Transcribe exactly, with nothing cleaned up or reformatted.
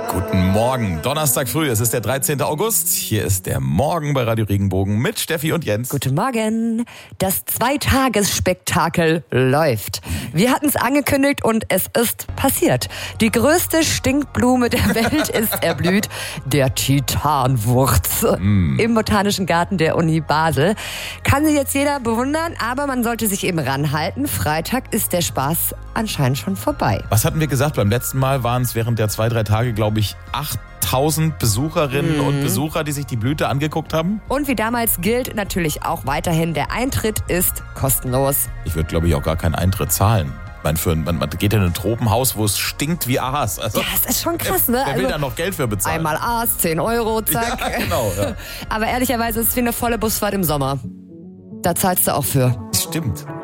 Guten Morgen, Donnerstag früh, es ist der dreizehnten August. Hier ist der Morgen bei Radio Regenbogen mit Steffi und Jens. Guten Morgen. Das Zweitagesspektakel läuft. Wir hatten es angekündigt und es ist passiert. Die größte Stinkblume der Welt ist erblüht, der Titanwurz. Mm. Im Botanischen Garten der Uni Basel. Kann sie jetzt jeder bewundern, aber man sollte sich eben ranhalten. Freitag ist der Spaß anscheinend schon vorbei. Was hatten wir gesagt? Beim letzten Mal waren es während der zwei, drei Tage, glaube ich, achttausend Besucherinnen mm. und Besucher, die sich die Blüte angeguckt haben. Und wie damals gilt natürlich auch weiterhin, der Eintritt ist kostenlos. Ich würde, glaube ich, auch gar keinen Eintritt zahlen. Man, für, man, man geht in ein Tropenhaus, wo es stinkt wie Aas. Also, ja, das ist schon krass, ne? Wer will also, da noch Geld für bezahlen? Einmal Aas, zehn Euro, zack. Ja, genau, ja. Aber ehrlicherweise ist es wie eine volle Busfahrt im Sommer. Da zahlst du auch für. Stimmt.